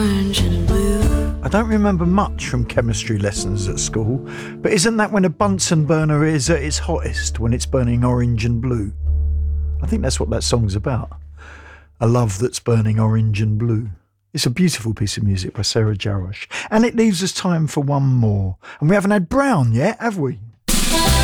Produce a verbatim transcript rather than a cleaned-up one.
I don't remember much from chemistry lessons at school, but isn't that when a Bunsen burner is at its hottest, when it's burning orange and blue? I think that's what that song's about. A love that's burning orange and blue. It's a beautiful piece of music by Sarah Jarosz. And it leaves us time for one more. And we haven't had Brown yet, have we?